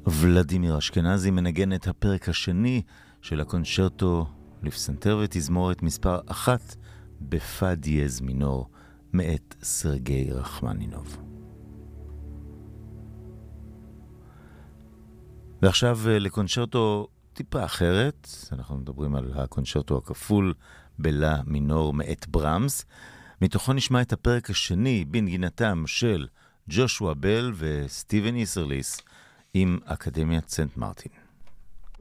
ולדימיר אשכנזי מנגן את הפרק השני של הקונצ'רטו לפסנתר ותזמורת מספר 1 בפא דיאז מינור מאת סרגי רחמנינוב. ועכשיו לקונצ'רטו טיפה אחרת, אנחנו מדברים על הקונצ'רטו הכפול בלה מינור מאת ברמס. מתוכו נשמע את הפרק השני בנגינתם של ג'ושוע בל וסטיבן איסרליס עם אקדמיית סנט מרטין.